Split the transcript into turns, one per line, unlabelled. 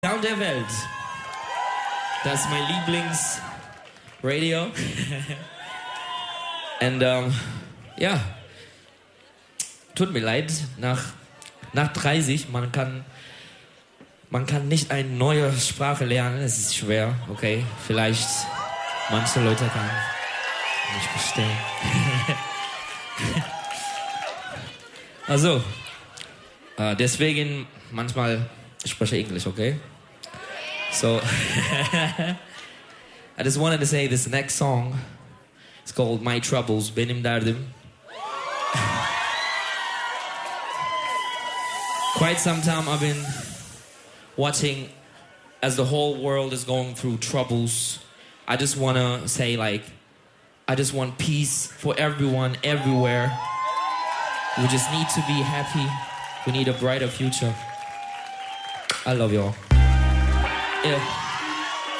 Sound der Welt. Das ist mein Lieblingsradio. Und ja, tut mir leid, nach 30, man kann nicht eine neue Sprache lernen, es ist schwer, okay? Vielleicht manche Leute kann nicht verstehen. Also, deswegen manchmal spreche ich Englisch, okay? So, I just wanted to say this next song is called My Troubles, Benim Derdim. Quite some time I've been watching as the whole world is going through troubles. I just want to say, like, I just want peace for everyone, everywhere. We just need to be happy. We need a brighter future. I love y'all. Yeah.